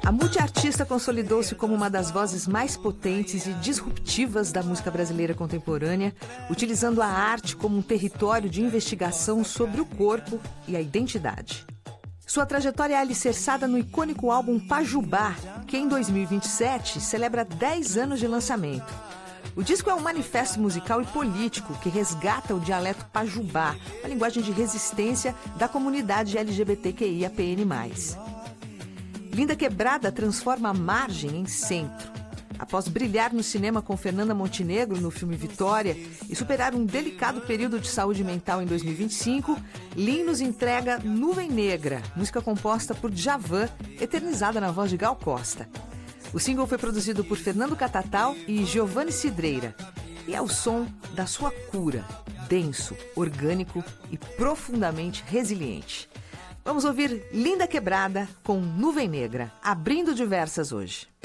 A multiartista consolidou-se como uma das vozes mais potentes e disruptivas da música brasileira contemporânea, utilizando a arte como um território de investigação sobre o corpo e a identidade. Sua trajetória é alicerçada no icônico álbum Pajubá, que em 2027 celebra 10 anos de lançamento. O disco é um manifesto musical e político que resgata o dialeto pajubá, uma linguagem de resistência da comunidade LGBTQIAPN+. Linda Quebrada transforma a margem em centro. Após brilhar no cinema com Fernanda Montenegro no filme Vitória e superar um delicado período de saúde mental em 2025, Lin nos entrega Nuvem Negra, música composta por Djavan, eternizada na voz de Gal Costa. O single foi produzido por Fernando Catatal e Giovanni Cidreira e é o som da sua cura, denso, orgânico e profundamente resiliente. Vamos ouvir Linda Quebrada com Nuvem Negra, abrindo Diversas hoje.